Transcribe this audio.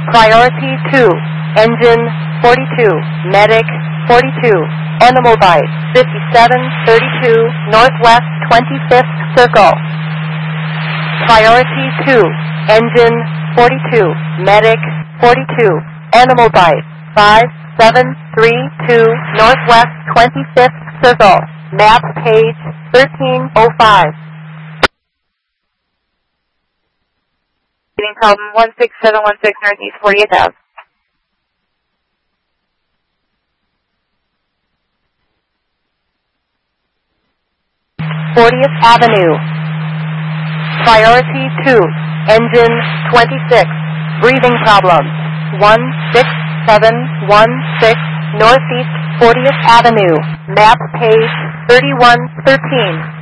Priority 2, engine 42, medic 42, animal bite 5732, northwest 25th circle. Priority 2, engine 42, medic 42, animal bite 5732, northwest 25th circle. Map page 1305. Getting problem 16716 northeast 48,000. 40th Avenue. Priority 2, engine 26, breathing problems 16716, northeast 40th Avenue. Map page 3113.